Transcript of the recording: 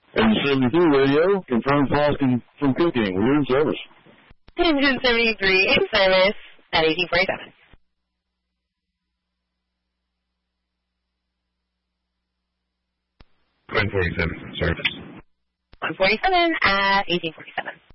And 72 radio, confirm false from cooking. We're in service. Engine 73 in service at 1847. 147 service. 147 at 1847.